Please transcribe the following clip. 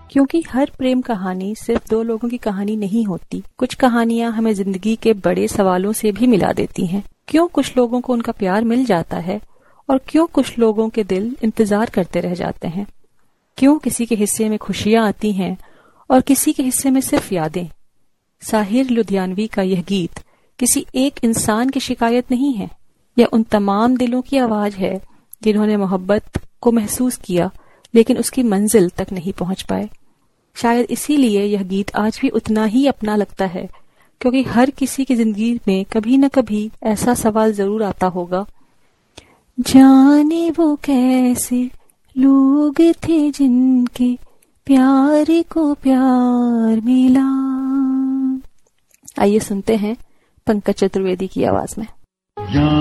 क्योंकि हर प्रेम कहानी सिर्फ दो लोगों की कहानी नहीं होती। कुछ कहानियां हमें जिंदगी के बड़े सवालों से भी मिला देती हैं। क्यों कुछ लोगों को उनका प्यार मिल जाता है और क्यों कुछ लोगों के दिल इंतजार करते रह जाते हैं। क्यों किसी के हिस्से में खुशियां आती हैं और किसी के हिस्से में सिर्फ यादें। साहिर लुधियानवी का यह गीत किसी एक इंसान की शिकायत नहीं है, यह उन तमाम दिलों की आवाज है जिन्होंने मोहब्बत को महसूस किया लेकिन उसकी मंजिल तक नहीं पहुंच पाए। शायद इसीलिए यह गीत आज भी उतना ही अपना लगता है, क्योंकि हर किसी की जिंदगी में कभी न कभी ऐसा सवाल जरूर आता होगा, जाने वो कैसे लोग थे जिनके प्यार को प्यार मिला। आइए सुनते हैं पंकज चतुर्वेदी की आवाज में।